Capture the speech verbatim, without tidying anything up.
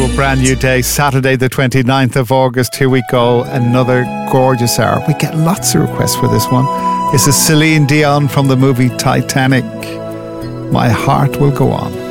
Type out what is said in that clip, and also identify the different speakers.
Speaker 1: brand new day, Saturday the twenty-ninth of August. Here we go, another gorgeous hour. We get lots of requests for this one. This is Celine Dion from the movie Titanic. My Heart Will Go On.